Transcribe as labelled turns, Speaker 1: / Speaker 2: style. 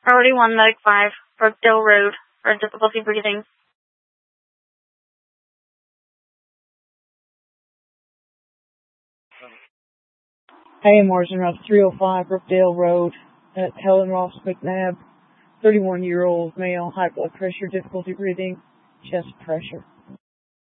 Speaker 1: Priority 1, Medic 5, Brookdale Road, for difficulty breathing.
Speaker 2: AMR's in route 305 Brookdale Road at Helen Ross McNabb, 31-year-old male, high blood pressure, difficulty breathing, chest pressure.